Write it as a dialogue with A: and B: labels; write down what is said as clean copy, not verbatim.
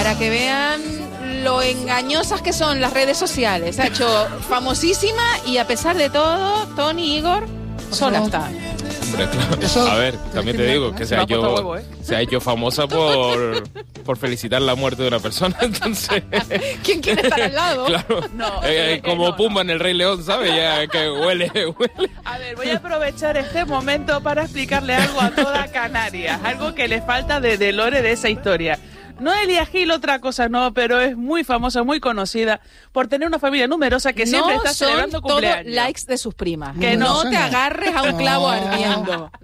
A: para que vean lo engañosas que son las redes sociales. Se ha hecho famosísima y a pesar de todo, Tony Igor sola está.
B: Hombre, claro. A ver, también te digo que se ha hecho famosa por felicitar la muerte de una persona, entonces...
A: ¿Quién quiere estar al lado?
B: Claro, como Pumba en El Rey León, ¿sabes? Ya que huele.
C: A ver, voy a aprovechar este momento para explicarle algo a toda Canarias, algo que le falta de lore de esa historia. Noelia Gil, otra cosa no, pero es muy famosa, muy conocida por tener una familia numerosa que siempre está celebrando cumpleaños.
A: No son todos likes de sus primas.
C: Que
A: no te agarres a un clavo ardiendo.